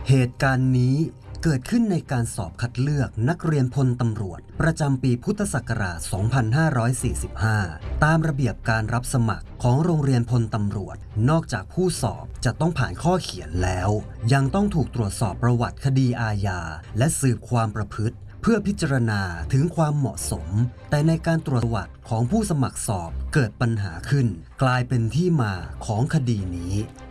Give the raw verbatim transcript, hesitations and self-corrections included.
เหตุการณ์นี้เกิดขึ้นในการสอบคัดเลือกนักเรียนพลตำรวจประจำปีพุทธศักราช สองพันห้าร้อยสี่สิบห้า ตามระเบียบการรับสมัครของโรงเรียนพลตำรวจนอกจากผู้สอบจะต้องผ่านข้อเขียนแล้วยังต้องถูกตรวจสอบประวัติคดีอาญาและสืบความประพฤติเพื่อพิจารณาถึงความเหมาะสมแต่ในการตรวจประวัติของผู้สมัครสอบเกิดปัญหาขึ้นกลายเป็นที่มาของคดีนี้